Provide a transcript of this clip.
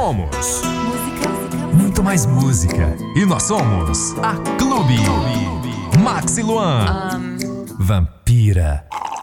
somos muito mais música. E nós somos a Clube. Max e Luan. Vampira.